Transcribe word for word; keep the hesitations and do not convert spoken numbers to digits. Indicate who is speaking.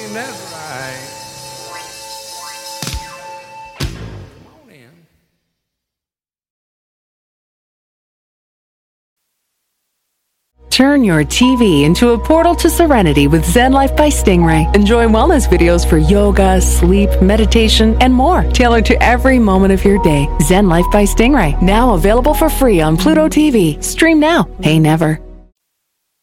Speaker 1: that's right. Come on in.
Speaker 2: Turn your T V into a portal to serenity with Zen Life by Stingray. Enjoy wellness videos for yoga, sleep, meditation, and more, tailored to every moment of your day. Zen Life by Stingray, now available for free on Pluto T V. Stream now, pay never.